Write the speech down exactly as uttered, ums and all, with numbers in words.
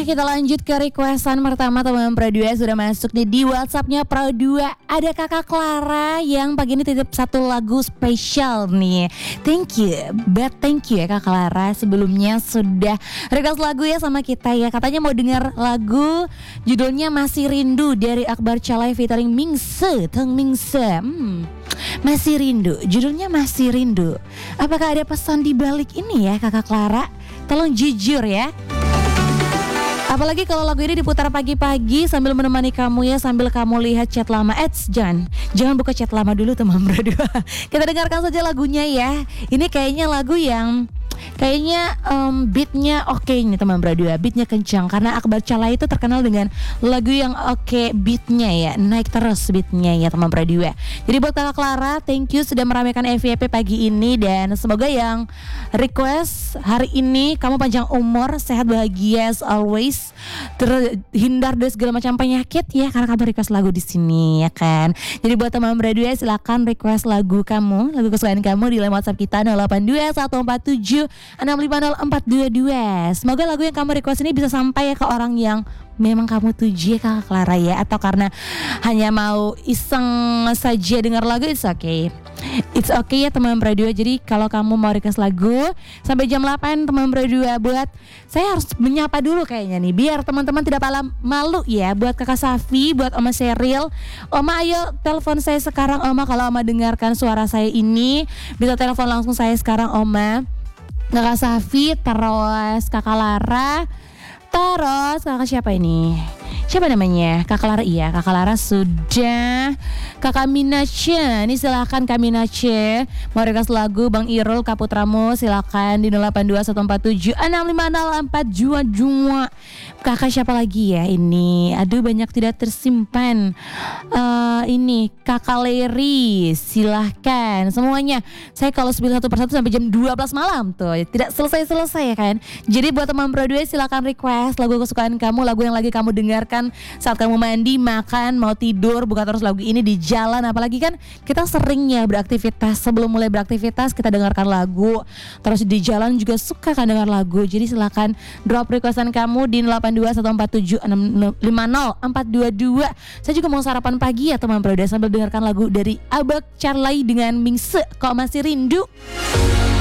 kita lanjut ke requestan pertama teman Pro dua sudah masuk nih di WhatsAppnya Pro dua. Ada kakak Clara yang pagi ini titip satu lagu spesial nih. Thank you, but thank you ya Kak Clara. Sebelumnya sudah request lagu ya sama kita ya. Katanya mau dengar lagu judulnya Masih Rindu dari Akbar Calai featuring Mingse, Teng Mingse. Hmm, Masih Rindu, judulnya Masih Rindu. Apakah ada pesan di balik ini ya Kakak Clara? Tolong jujur ya. Apalagi kalau lagu ini diputar pagi-pagi sambil menemani kamu ya, sambil kamu lihat chat lama. Eits, jangan, jangan buka chat lama dulu teman berdua. Kita dengarkan saja lagunya ya. Ini kayaknya lagu yang kayaknya um, beatnya oke okay nih teman berdua, beatnya kencang karena Akbar Calai itu terkenal dengan lagu yang oke okay beatnya ya, naik terus beatnya ya teman berdua. Jadi buat kakak Clara, thank you sudah meramaikan F Y P pagi ini dan semoga yang request hari ini kamu panjang umur, sehat bahagia as always, terhindar dari segala macam penyakit ya karena kamu request lagu di sini ya kan. Jadi buat teman berdua silakan request lagu kamu, lagu kesukaan kamu di line WhatsApp kita nol delapan dua satu empat tujuh enam lima nol empat dua dua. Semoga lagu yang kamu request ini bisa sampai ya ke orang yang memang kamu tuju ya Kakak Clara ya. Atau karena hanya mau iseng saja dengar lagu, it's okay. It's okay ya teman berdua. Jadi kalau kamu mau request lagu sampai jam delapan teman berdua, buat saya harus menyapa dulu kayaknya nih biar teman-teman tidak pala malu ya. Buat Kakak Safi, buat Oma Sheryl, Oma ayo telepon saya sekarang Oma. Kalau Oma dengarkan suara saya ini bisa telepon langsung saya sekarang Oma. Kakak Safi, terus Kakak Lara, terus kakak siapa ini? Siapa namanya? Kakak Lara, iya Kakak Lara sudah. Kakak Minace, ini silakan Kak Minace. Mau request lagu Bang Irul Kaputramu silakan di nol delapan dua satu empat tujuh enam lima nol empat dua dua. Kakak siapa lagi ya ini? Aduh banyak tidak tersimpan. Uh, ini Kakak Leri, silahkan semuanya. Saya kalau sembilan satu persatu sampai jam dua belas malam tuh tidak selesai-selesai ya kan. Jadi buat teman Pro dua silakan request lagu kesukaan kamu, lagu yang lagi kamu dengarkan saat kamu mandi, makan, mau tidur, buka terus lagu ini di jalan. Apalagi kan kita sering ya beraktivitas, sebelum mulai beraktivitas kita dengarkan lagu, terus di jalan juga suka kan dengar lagu. Jadi silakan drop requestan kamu di nol delapan dua satu empat tujuh enam lima nol empat dua dua. Saya juga mau sarapan pagi ya teman Pro dua sambil dengarkan lagu dari Akbar Calai dengan Mingse, Kok Masih Rindu.